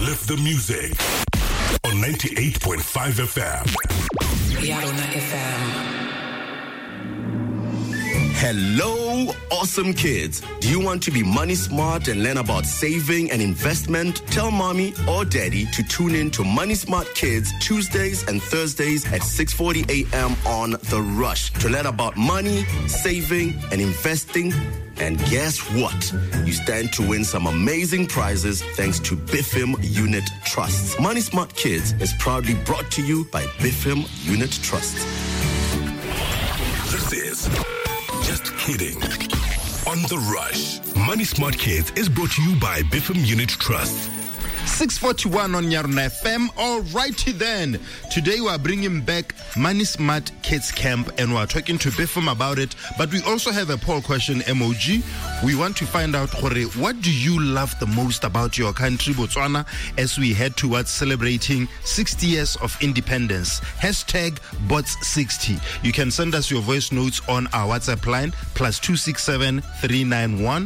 Lift the music on 98.5 FM. Yarona FM. Hello, awesome kids. Do you want to be money smart and learn about saving and investment? Tell mommy or daddy to tune in to Money Smart Kids Tuesdays and Thursdays at 6:40 a.m. on The Rush to learn about money, saving, and investing. And guess what? You stand to win some amazing prizes thanks to BIFM Unit Trusts. Money Smart Kids is proudly brought to you by BIFM Unit Trusts. This is Just Kidding on The Rush. Money Smart Kids is brought to you by BIFM Unit Trust. 6:41 on Yarona FM. Alrighty then. Today we are bringing back Money Smart Kids Camp and we are talking to BIFM about it. But we also have a poll question, MOG. We want to find out, what do you love the most about your country, Botswana, as we head towards celebrating 60 years of independence? Hashtag Bots60. You can send us your voice notes on our WhatsApp line, +267 391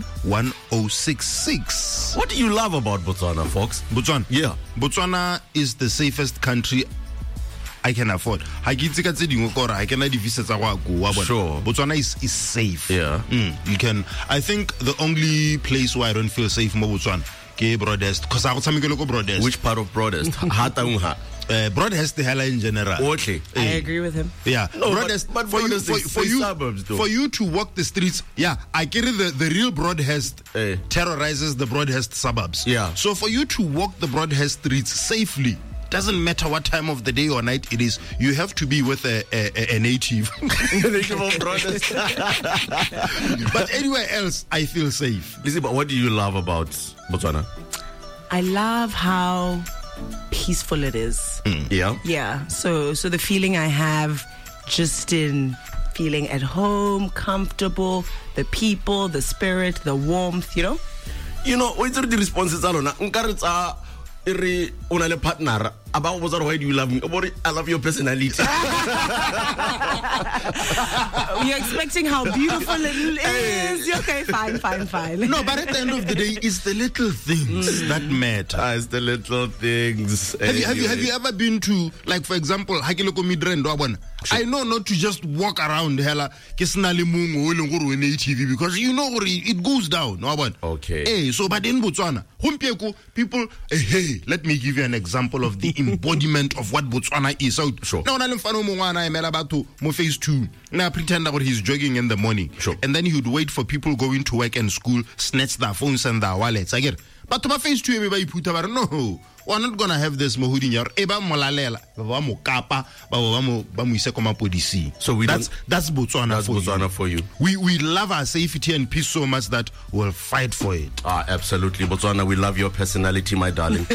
1066. What do you love about Botswana, folks? Botswana? Yeah. Botswana is the safest country I can afford. Sure. Botswana is safe. Yeah. You can. I think the only place where I don't feel safe in Botswana is Broadhurst. Because I go Broadhurst. Which part of Broadhurst? Broadhurst, the hell in general. Okay. I agree with him. Yeah. No, Broadhurst, but for you, suburbs, though. For you to walk the streets, yeah, I carry the real Broadhurst terrorizes the Broadhurst suburbs. Yeah. So for you to walk the Broadhurst streets safely, doesn't matter what time of the day or night it is, you have to be with a native. But anywhere else, I feel safe. Listen, but what do you love about Botswana? I love how peaceful it is. Yeah? Yeah. So the feeling I have just in feeling at home, comfortable, the people, the spirit, the warmth, you know? You know, what's the responses are on? Iri unale partner about why do you love me? I love your personality. You're expecting how beautiful it is. Okay, fine. No, but at the end of the day, it's the little things that matter. It's the little things. Have you ever been to, like, for example, Hakiloko Midren Dobon? I know not to just walk around hella because you know it goes down. Okay. Hey, so but in Botswana, people, hey, let me give you an example of the embodiment of what Botswana is. So, sure. Now, phase 2. Now, pretend that he's jogging in the morning. Sure. And then he would wait for people going to work and school, snatch their phones and their wallets. I get it. But to my phase 2, everybody put about no. We're not gonna have this mohudi nyar. Eba molalela, baba mo kapa, baba mo ise koma podisi. So that's Botswana for Botswana you. For you. We love our safety and peace so much that we'll fight for it. Absolutely, Botswana. We love your personality, my darling.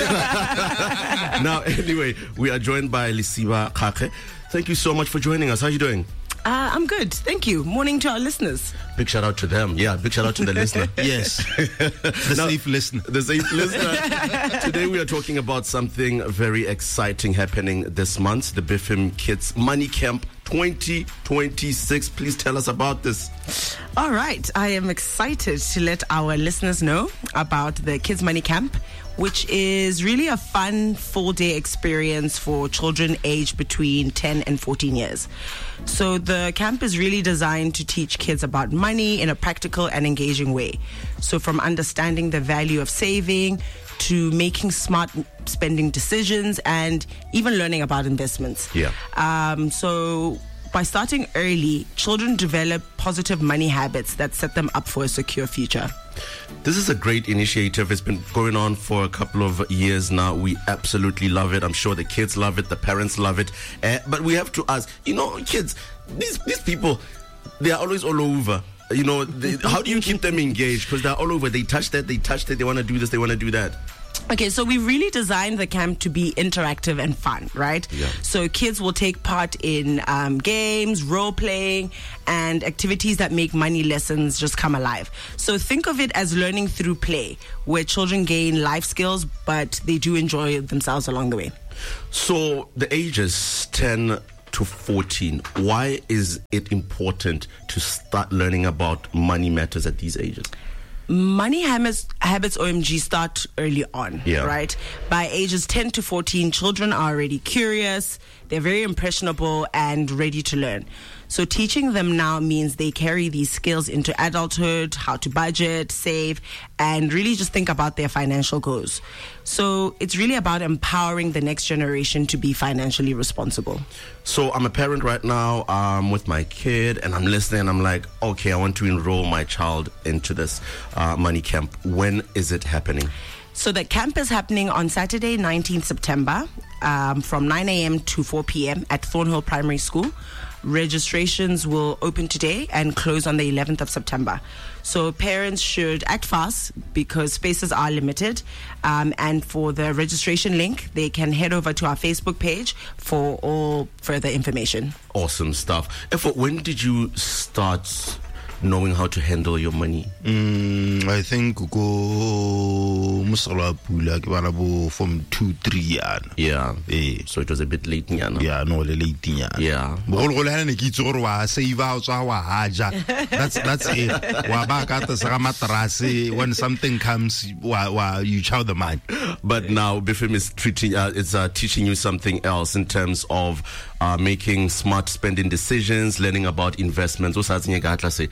Now, anyway, we are joined by Lisiba Kake. Thank you so much for joining us. How are you doing? I'm good. Thank you. Morning to our listeners. Big shout out to them. Yeah, big shout out to the listener. Yes. Safe listener. The safe listener. Today we are talking about something very exciting happening this month, the BIFM Kids Money Camp 2026. Please tell us about this. All right. I am excited to let our listeners know about the Kids Money Camp, which is really a fun full-day experience for children aged between 10 and 14 years. So the camp is really designed to teach kids about money in a practical and engaging way. So from understanding the value of saving to making smart spending decisions and even learning about investments. Yeah. So by starting early, children develop positive money habits that set them up for a secure future. This is a great initiative. It's been going on for a couple of years now. We absolutely love it. I'm sure the kids love it. The parents love it. But we have to ask, kids, these people, they are always all over. How do you keep them engaged? Because they're all over. They touch that, they want to do this, they want to do that. Okay, so we really designed the camp to be interactive and fun, right? Yeah. So kids will take part in games, role-playing, and activities that make money lessons just come alive. So think of it as learning through play, where children gain life skills, but they do enjoy themselves along the way. So the ages 10 to 14, why is it important to start learning about money matters at these ages? Money habits OMG start early on, Yeah. right? By ages 10 to 14, children are already curious, they're very impressionable and ready to learn. So teaching them now means they carry these skills into adulthood, how to budget, save, and really just think about their financial goals. So it's really about empowering the next generation to be financially responsible. So I'm a parent right now. I'm with my kid, and I'm listening. And I'm like, okay, I want to enroll my child into this money camp. When is it happening? So the camp is happening on Saturday, 19th September, from 9 a.m. to 4 p.m. at Thornhill Primary School. Registrations will open today and close on the 11th of September. So parents should act fast because spaces are limited. And for the registration link, they can head over to our Facebook page for all further information. Awesome stuff. When did you start knowing how to handle your money? I think go from 2-3 years. Yeah. Eh. So it was a bit late. Yeah. Yeah, no, le late year. Yeah. That's it. When something comes, you chow the mind. But now Bifim is teaching you something else in terms of making smart spending decisions, learning about investments. Absolutely.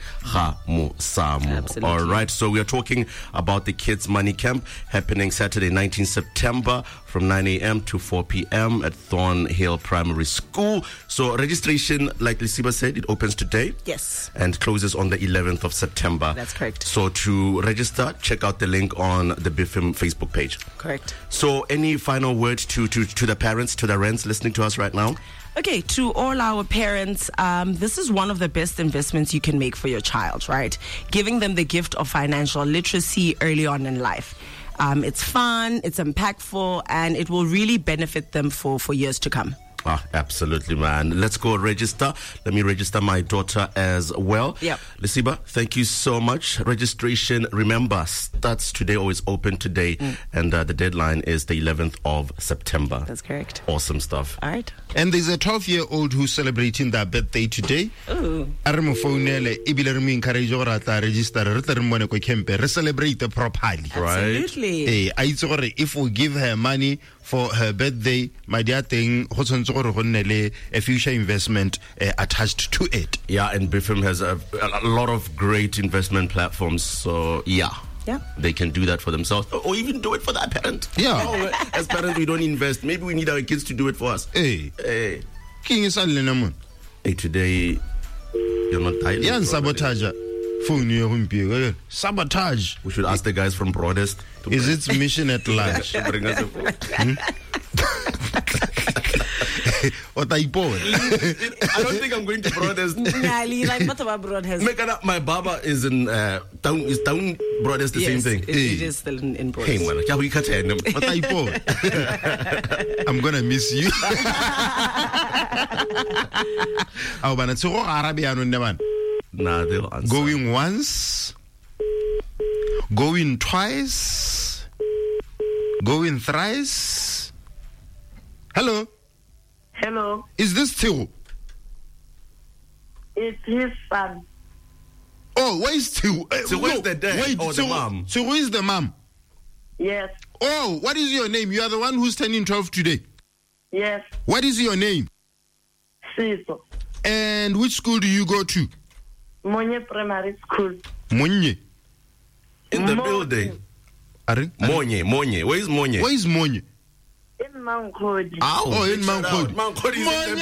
All right. So we are talking about the Kids Money Camp happening Saturday, 19 September from 9 a.m. to 4 p.m. at Thornhill Primary School. So registration, like Lisiba said, it opens today. Yes. And closes on the 11th of September. That's correct. So to register, check out the link on the BIFM Facebook page. Correct. So any final words to the parents, to the rents listening to us right now? Okay, to all our parents, this is one of the best investments you can make for your child, right? Giving them the gift of financial literacy early on in life. It's fun, it's impactful, and it will really benefit them for years to come. Absolutely, man. Let's go register. Let me register my daughter as well. Yep. Lisiba, thank you so much. Registration, remember, starts today or is open today. And the deadline is the 11th of September. That's correct. Awesome stuff. All right. And there's a 12-year-old who's celebrating their birthday today. Ooh. Celebrate properly. Right? Absolutely. If we give her money for her birthday, my dear thing, a future investment attached to it. Yeah, and BIFM has a lot of great investment platforms. So, yeah. Yeah. They can do that for themselves or even do it for their parent. Yeah. Oh, as parents, we don't invest. Maybe we need our kids to do it for us. Hey. King is Hey, today, you're not dialing. Yeah, sabotage. Phone sabotage. We should ask the guys from Broadest. Is it mission at lunch? Bring us a phone. What are you doing? I don't think I'm going to Broadest. Like what about Broadest? My baba is in town Broadest, the same thing. It is still in Broadest. Hey, man, What are you doing? I'm gonna miss you. Nah, they'll answer. Going once, going twice, going thrice. Hello. Hello, Is this Theo? it's his son. Oh, where is Theo? So where's the dad or the mom? So who is the mom? Yes, Oh, what is your name? You are the one who's turning 12 today. yes, What is your name? Siso. And which school do you go to? Monye Primary School. Monye. In the Mo- building. Are? Monye. Where is Monye? Where is Monye? In Mount Cody. Oh, in Mount Cody. Mount Cody is in the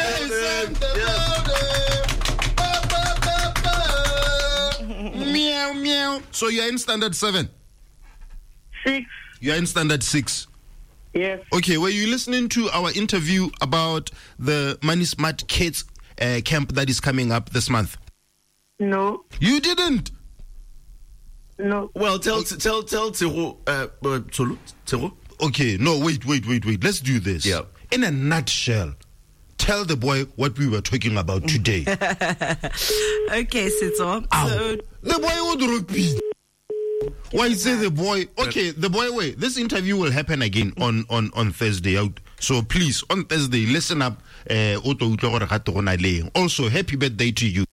building. Meow, meow. So you're in standard 7? 6. You're in standard 6. Yes, Okay, were you listening to our interview about the Money Smart Kids camp that is coming up this month? no, You didn't. no. Well, tell Tsuru. Okay, no, wait. Let's do this. Yeah. In a nutshell, tell the boy what we were talking about today. Okay, Sitso. Ow. So The boy would repeat. Why say the boy? Okay, the boy. Wait, this interview will happen again on Thursday. So please, on Thursday, listen up. Also, happy birthday to you.